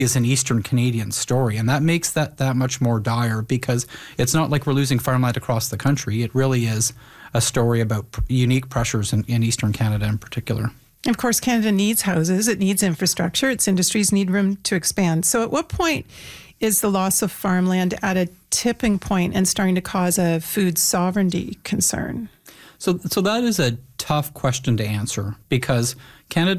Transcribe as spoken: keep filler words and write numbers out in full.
is an Eastern Canadian story, and that makes that that much more dire, because it's not like we're losing farmland across the country. It really is a story about p- unique pressures in, in Eastern Canada in particular. Of course, Canada needs houses, it needs infrastructure, its industries need room to expand. So at what point is the loss of farmland at a tipping point and starting to cause a food sovereignty concern? So, so that is a tough question to answer, because Canada